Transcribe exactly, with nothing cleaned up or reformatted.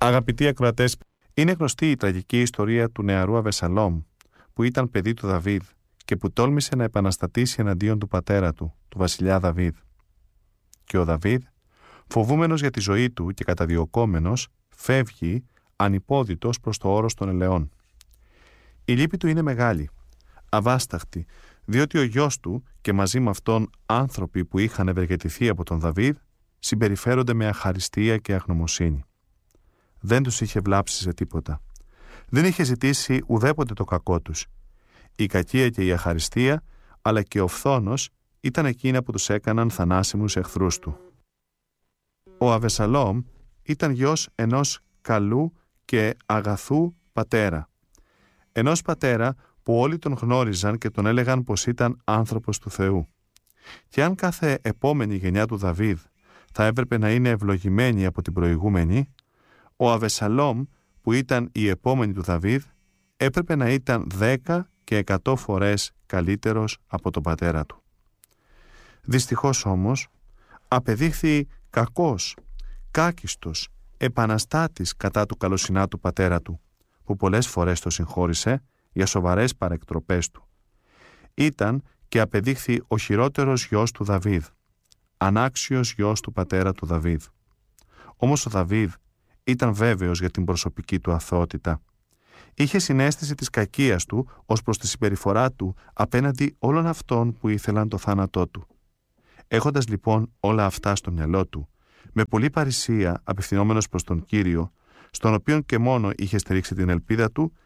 Αγαπητοί ακροατές, είναι γνωστή η τραγική ιστορία του νεαρού Αβεσαλόμ, που ήταν παιδί του Δαβίδ και που τόλμησε να επαναστατήσει εναντίον του πατέρα του, του βασιλιά Δαβίδ. Και ο Δαβίδ, φοβούμενος για τη ζωή του και καταδιωκόμενος, φεύγει ανυπόδητος προς το όρος των ελαιών. Η λύπη του είναι μεγάλη, αβάσταχτη, διότι ο γιος του και μαζί με αυτόν άνθρωποι που είχαν ευεργετηθεί από τον Δαβίδ συμπεριφέρονται με αχαριστία και αγνωμοσύνη. Δεν τους είχε βλάψει σε τίποτα. Δεν είχε ζητήσει ουδέποτε το κακό τους. Η κακία και η αχαριστία, αλλά και ο φθόνος, ήταν εκείνα που τους έκαναν θανάσιμους εχθρούς του. Ο Αβεσαλόμ ήταν γιος ενός καλού και αγαθού πατέρα. Ενός πατέρα που όλοι τον γνώριζαν και τον έλεγαν πως ήταν άνθρωπος του Θεού. Και αν κάθε επόμενη γενιά του Δαβίδ θα έπρεπε να είναι ευλογημένη από την προηγούμενη, ο Αβεσαλόμ, που ήταν η επόμενη του Δαβίδ, έπρεπε να ήταν δέκα και εκατό φορές καλύτερος από τον πατέρα του. Δυστυχώς όμως, απεδείχθη κακός, κάκιστος, επαναστάτης κατά του καλοσυνάτου πατέρα του, που πολλές φορές το συγχώρησε για σοβαρές παρεκτροπές του. Ήταν και απεδείχθη ο χειρότερος γιος του Δαβίδ, ανάξιος γιος του πατέρα του Δαβίδ. Όμως ο Δαβίδ ήταν βέβαιος για την προσωπική του αθωότητα. Είχε συναίσθηση της κακίας του ως προς τη συμπεριφορά του απέναντι όλων αυτών που ήθελαν το θάνατό του. Έχοντας λοιπόν όλα αυτά στο μυαλό του, με πολλή παρησία απευθυνόμενος προς τον Κύριο, στον οποίον και μόνο είχε στηρίξει την ελπίδα του,